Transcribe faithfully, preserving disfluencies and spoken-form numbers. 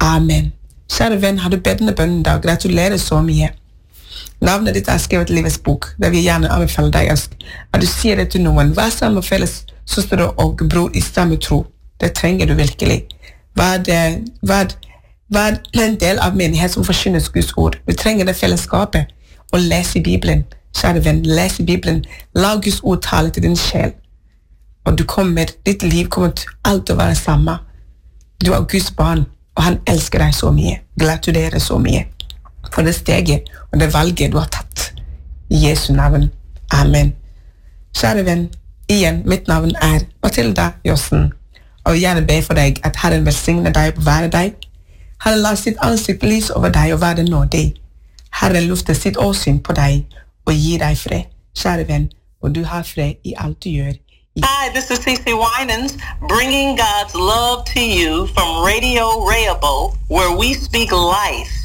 Amen. Kjære venn, har du bedt denne bønnen i dag? Gratulerer så mye. Navnet ditt er skrevet i livets bok, der vi gjerne anbefaler deg at du sier det til noen. Hva sammen felles søster og bror i samme tro? Det trenger du virkelig. Hva er, hva er, hva er en del av menighet som forkynnes Guds ord? Vi trenger det fellesskapet. Og les i Bibelen. Kjære venn, les i Bibelen. La Guds ord tale til din sjel. Og du kommer, ditt liv kommer til alt å være samme. Du er Guds barn, og han elsker deg så mye. Gratulerer så mye. For det steget og det valget du har tatt. I Jesu navn. Amen. Kjære venn, igjen, mitt navn er Matilda Jossen. Og jeg gjerne be for deg at Herren velsigne deg og være deg. Herren la sitt ansikt lys over deg og være nådig. Herren lufter sitt åsyn på deg og gir deg fred. Kjære venn, og du har fred i alt du gjør. Hi, this is Cece Winans, bringing God's love to you from Radio Rehoboth, where we speak life